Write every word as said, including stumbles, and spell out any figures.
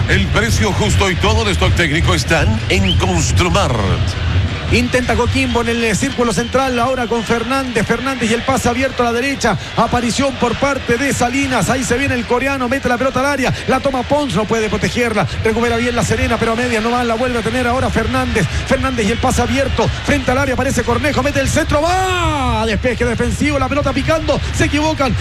El precio justo y todo el stock técnico están en Construmart. Intenta Coquimbo en el círculo central, ahora con Fernández, Fernández y el pase abierto a la derecha, aparición por parte de Salinas, ahí se viene el coreano, mete la pelota al área, la toma Pons, no puede protegerla, recupera bien la Serena, pero a media no va, la vuelve a tener ahora Fernández, Fernández y el pase abierto, frente al área aparece Cornejo, mete el centro, va, despeje defensivo, la pelota picando, se equivocan,